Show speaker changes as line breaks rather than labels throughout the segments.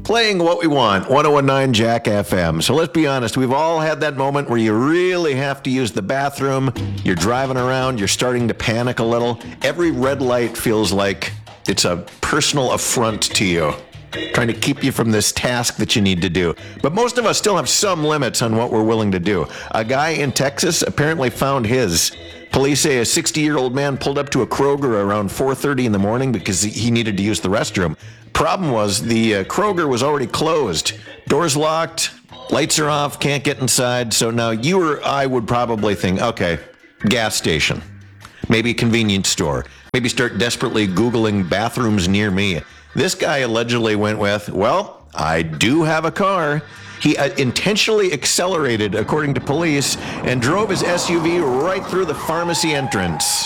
Playing what we want, 1019 Jack FM. So let's be honest, we've all had that moment where you really have to use the bathroom. You're driving around, you're starting to panic a little. Every red light feels like it's a personal affront to you, trying to keep you from this task that you need to do. But most of us still have some limits on what we're willing to do. A guy in Texas apparently found his. Police say a 60-year-old man pulled up to a Kroger around 4:30 in the morning because he needed to use the restroom. Problem was the Kroger was already closed. Doors locked, lights are off, can't get inside. So now you or I would probably think, okay, gas station, maybe a convenience store, maybe start desperately Googling bathrooms near me. This guy allegedly went with, well, I do have a car. He intentionally accelerated, according to police, and drove his SUV right through the pharmacy entrance.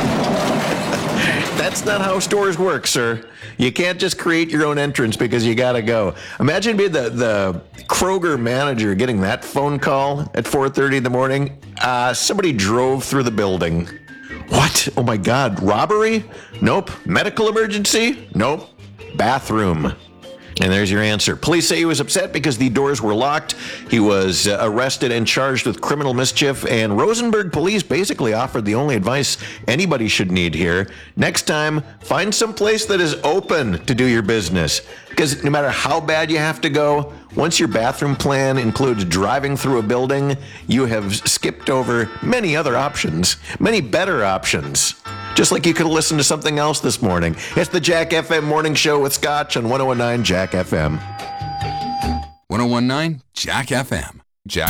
That's not how stores work, sir. You can't just create your own entrance because you gotta go. Imagine being the Kroger manager getting that phone call at 4:30 in the morning. Somebody drove through the building. What? Oh my God, robbery? Nope. Medical emergency? Nope. Bathroom. And there's your answer. Police say he was upset because the doors were locked. He was arrested and charged with criminal mischief. And Rosenberg police basically offered the only advice anybody should need here. Next time, find some place that is open to do your business. Because no matter how bad you have to go, once your bathroom plan includes driving through a building, you have skipped over many other options, many better options. Just like you could have listened to something else this morning. It's the Jack FM Morning Show with Scotch on 1019 Jack FM.
1019 Jack FM. Jack